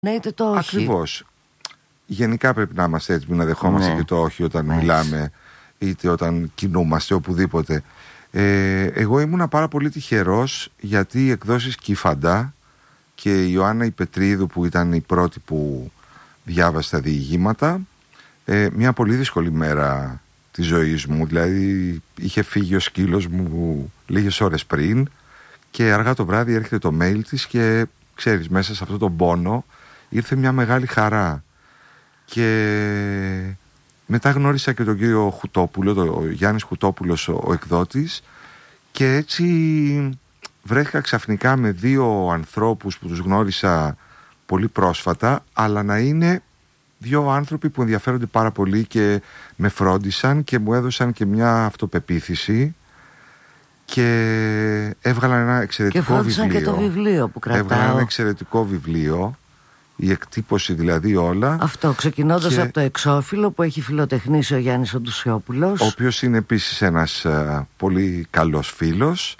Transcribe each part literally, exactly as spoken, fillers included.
Ναι, είτε το όχι. Ακριβώς. Γενικά πρέπει να είμαστε έτοιμοι να δεχόμαστε ναι. και το όχι όταν Μάλιστα. μιλάμε, είτε όταν κινούμαστε, οπουδήποτε. Ε, εγώ ήμουνα πάρα πολύ τυχερός, γιατί οι εκδόσεις Κύφαντα και η Ιωάννα η Πετρίδου, που ήταν η πρώτη που διάβασε τα διηγήματα, ε, μια πολύ δύσκολη μέρα της ζωής μου, δηλαδή είχε φύγει ο σκύλος μου λίγες ώρες πριν και αργά το βράδυ έρχεται το mail της και ξέρεις, μέσα σε αυτό τον πόνο ήρθε μια μεγάλη χαρά. Και μετά γνώρισα και τον κύριο Χουτόπουλο, ο Γιάννης Χουτόπουλος, ο, ο εκδότης, και έτσι βρέθηκα ξαφνικά με δύο ανθρώπους που τους γνώρισα πολύ πρόσφατα, αλλά να είναι δύο άνθρωποι που ενδιαφέρονται πάρα πολύ και με φρόντισαν και μου έδωσαν και μια αυτοπεποίθηση και έβγαλαν ένα εξαιρετικό και βιβλίο. Και φρόντισαν και το βιβλίο που κρατάω. Έβγαλαν ένα εξαιρετικό βιβλίο, η εκτύπωση δηλαδή όλα. Αυτό, ξεκινώντας και... από το εξώφυλλο που έχει φιλοτεχνήσει ο Γιάννης Οντουσιόπουλος, ο οποίος είναι επίσης ένας α, πολύ καλός φίλος,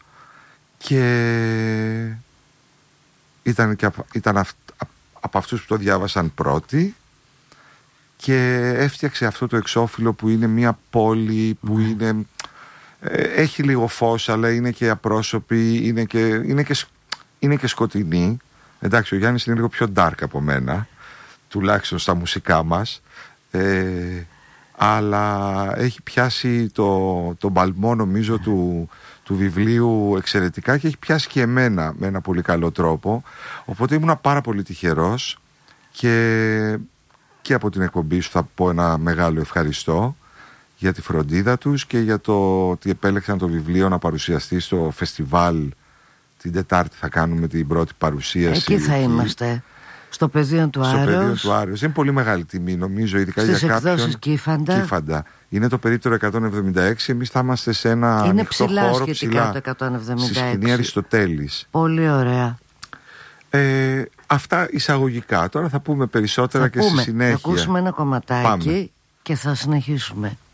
και ήταν, και, ήταν αυ, α, από αυτούς που το διάβασαν πρώτοι, και έφτιαξε αυτό το εξώφυλλο που είναι μια πόλη που mm. είναι, ε, έχει λίγο φως, αλλά είναι και απρόσωπη, είναι και, είναι και, είναι και σκοτεινή. Εντάξει, ο Γιάννης είναι λίγο πιο dark από μένα, τουλάχιστον στα μουσικά μας, ε, αλλά έχει πιάσει το, το μπαλμό νομίζω του, του βιβλίου εξαιρετικά, και έχει πιάσει και εμένα με ένα πολύ καλό τρόπο. Οπότε ήμουνα πάρα πολύ τυχερός, και, και από την εκπομπή σου θα πω ένα μεγάλο ευχαριστώ για τη φροντίδα τους και για το ότι επέλεξαν το βιβλίο να παρουσιαστεί στο φεστιβάλ. Την Τετάρτη θα κάνουμε την πρώτη παρουσίαση. Εκεί θα εκεί. Είμαστε. Στο πεδίο του Άρεως. Στο πεδίο του Άρεως. Είναι πολύ μεγάλη τιμή, νομίζω, ειδικά στις για κάποιον. Στις εκδόσεις Κύφαντα. Κύφαντα. Είναι το περίπτερο εκατόν εβδομήντα έξι. Εμείς θα είμαστε σε ένα είναι ανοιχτό ψηλά χώρο, σχετικά ψηλά, το εκατόν εβδομήντα έξι. στη σκηνή Αριστοτέλης. Πολύ ωραία. Ε, αυτά εισαγωγικά. Τώρα θα πούμε περισσότερα θα και πούμε. Στη συνέχεια. Θα ακούσουμε ένα κομματάκι. Πάμε. Και θα συνεχίσουμε.